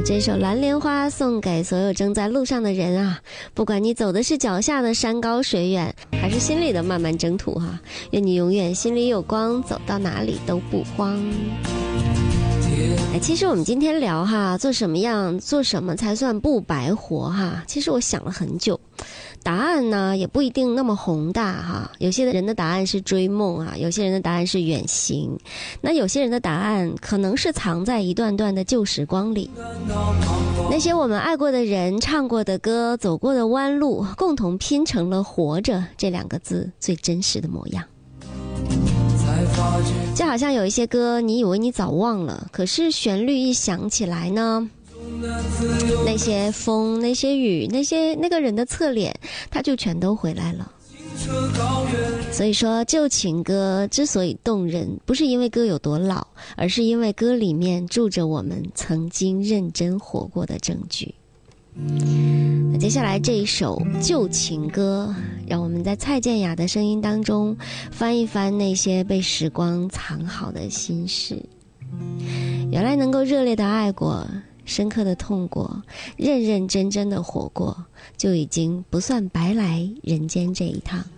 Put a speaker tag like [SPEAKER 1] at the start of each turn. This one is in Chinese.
[SPEAKER 1] 这首《蓝莲花》送给所有正在路上的人啊，不管你走的是脚下的山高水远，还是心里的漫漫征途哈，愿你永远心里有光，走到哪里都不慌。其实我们今天聊哈，做什么才算不白活哈？其实我想了很久，答案呢也不一定那么宏大哈。有些人的答案是追梦啊，有些人的答案是远行，那有些人的答案可能是藏在一段段的旧时光里。那些我们爱过的人、唱过的歌、走过的弯路，共同拼成了活着这两个字最真实的模样。就好像有一些歌你以为你早忘了，可是旋律一响起来呢，那些风、那些雨、那个人的侧脸，他就全都回来了。所以说旧情歌之所以动人，不是因为歌有多老，而是因为歌里面住着我们曾经认真活过的证据。那接下来这一首旧情歌，让我们在蔡健雅的声音当中翻一翻那些被时光藏好的心事。原来能够热烈的爱过，深刻的痛过，认认真真的活过，就已经不算白来人间这一趟。